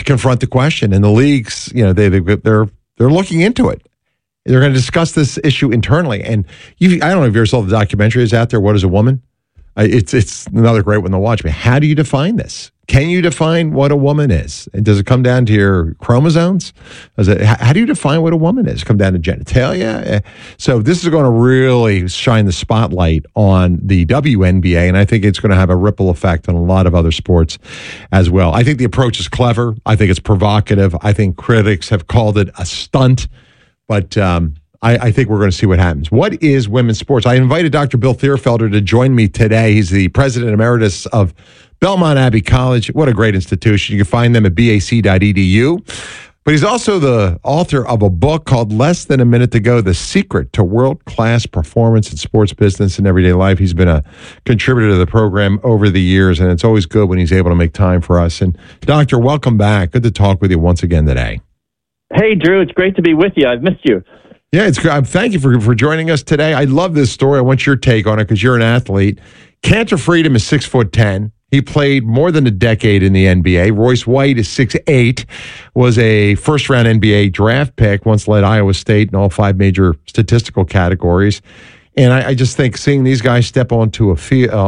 to confront the question, and the leagues, they're looking into it. They're going to discuss this issue internally. And I don't know if you ever saw the documentary is out there. What is a woman? It's another great one to watch. But how do you define this? Can you define what a woman is? And does it come down to your chromosomes? How do you define what a woman is? Come down to genitalia? So this is going to really shine the spotlight on the WNBA, and I think it's going to have a ripple effect on a lot of other sports as well. I think the approach is clever. I think it's provocative. I think critics have called it a stunt, but I think we're going to see what happens. What is women's sports? I invited Dr. Bill Thierfelder to join me today. He's the president emeritus of Belmont Abbey College. What a great institution. You can find them at bac.edu. But he's also the author of a book called Less Than a Minute to Go, The Secret to World-Class Performance in Sports Business and Everyday Life. He's been a contributor to the program over the years, and it's always good when he's able to make time for us. And Doctor, welcome back. Good to talk with you once again today. Hey, Drew. It's great to be with you. I've missed you. Yeah, it's good. Thank you for joining us today. I love this story. I want your take on it because you're an athlete. Cantor Freedom is 6'10". He played more than a decade in the NBA. Royce White is 6'8", was a first-round NBA draft pick, once led Iowa State in all 5 major statistical categories. And I just think seeing these guys step onto a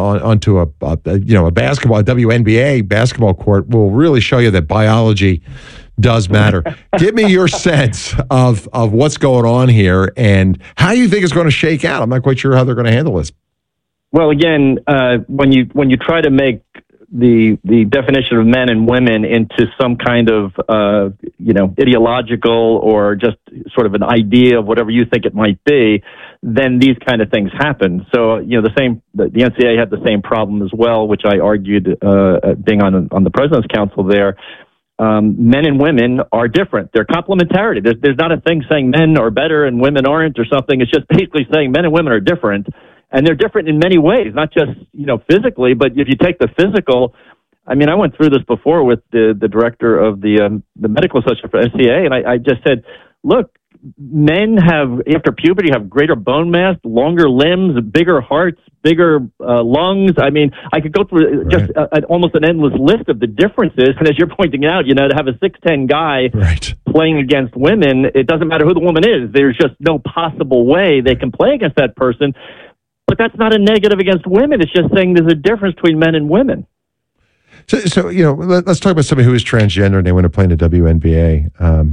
basketball, WNBA basketball court will really show you that biology does matter. Give me your sense of what's going on here and how you think it's going to shake out. I'm not quite sure how they're going to handle this. Well, again, when you try to make the definition of men and women into some kind of ideological or just sort of an idea of whatever you think it might be, then these kind of things happen. So the NCAA had the same problem as well, which I argued being on the President's Council there. Men and women are different. They're complementarity. There's not a thing saying men are better and women aren't or something. It's just basically saying men and women are different. And they're different in many ways, not just, physically, but if you take the physical, I went through this before with the director of the Medical Association for SCA, and I just said, look, men after puberty, have greater bone mass, longer limbs, bigger hearts, bigger lungs. I could go through just almost an endless list of the differences. And as you're pointing out, to have a 6'10" guy playing against women, it doesn't matter who the woman is. There's just no possible way they can play against that person. But that's not a negative against women. It's just saying there's a difference between men and women. So let's talk about somebody who is transgender and they want to play in the WNBA.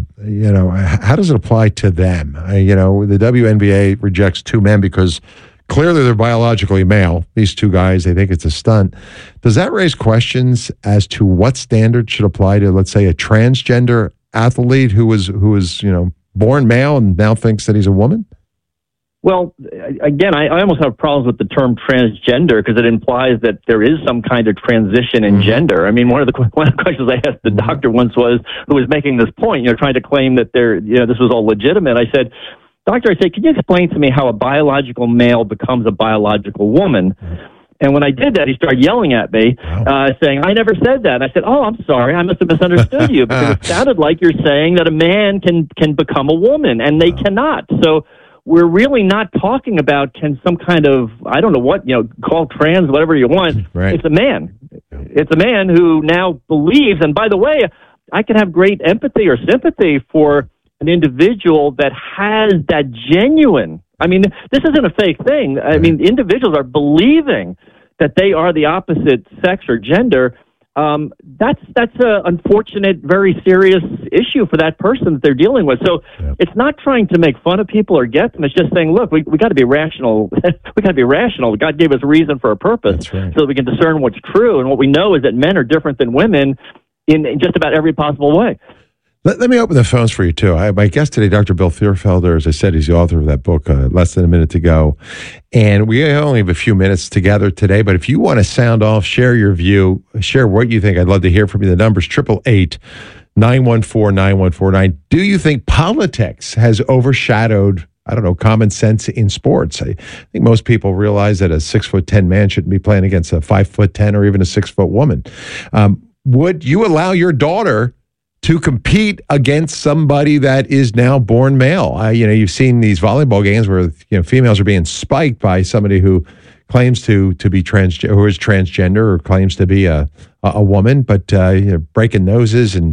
How does it apply to them? The WNBA rejects 2 men because clearly they're biologically male. These 2 guys, they think it's a stunt. Does that raise questions as to what standards should apply to, let's say, a transgender athlete who was born male and now thinks that he's a woman? Well, again, I almost have problems with the term transgender because it implies that there is some kind of transition in gender. One of the questions I asked the doctor once who was making this point, trying to claim that this was all legitimate. I said, doctor, can you explain to me how a biological male becomes a biological woman? And when I did that, he started yelling at me, saying, I never said that. And I said, oh, I'm sorry. I must have misunderstood you because it sounded like you're saying that a man can become a woman, and they cannot. So we're really not talking about some kind of, I don't know what, call trans, whatever you want. Right. It's a man. It's a man who now believes, and by the way, I can have great empathy or sympathy for an individual that has that genuine, this isn't a fake thing. Individuals are believing that they are the opposite sex or gender. That's an unfortunate, very serious issue for that person that they're dealing with. So it's not trying to make fun of people or get them. It's just saying, look, we got to be rational. We got to be rational. God gave us a reason for a purpose so that we can discern what's true. And what we know is that men are different than women in just about every possible way. Let me open the phones for you, too. My guest today, Dr. Bill Thierfelder, as I said, he's the author of that book, Less Than a Minute to Go. And we only have a few minutes together today, but if you want to sound off, share your view, share what you think, I'd love to hear from you. The number's 888-914-9149. Do you think politics has overshadowed, common sense in sports? I think most people realize that a 6'10" man shouldn't be playing against a 5'10" or even a 6' woman. Would you allow your daughter to compete against somebody that is now born male? You've seen these volleyball games where females are being spiked by somebody who claims to be who is transgender or claims to be a woman, but breaking noses and